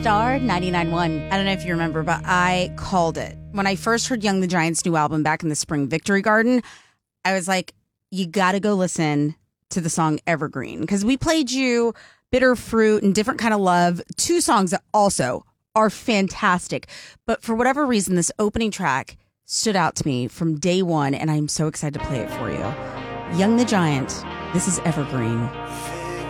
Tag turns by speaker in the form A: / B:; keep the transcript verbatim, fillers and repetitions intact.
A: Star ninety-nine point one. I don't know if you remember, but I called it. When I first heard Young the Giant's new album back in the spring, Victory Garden, I was like, you got to go listen to the song Evergreen. Because we played you Bitter Fruit and Different Kind of Love, two songs that also are fantastic. But for whatever reason, this opening track stood out to me from day one, and I'm so excited to play it for you. Young the Giant, this is Evergreen.